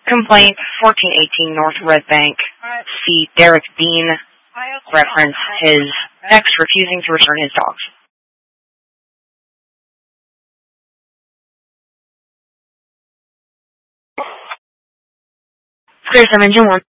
Complaint 1418 North Red Bank. See Derek Dean. Reference his ex refusing to return his dogs. Clear 7 Engine 1.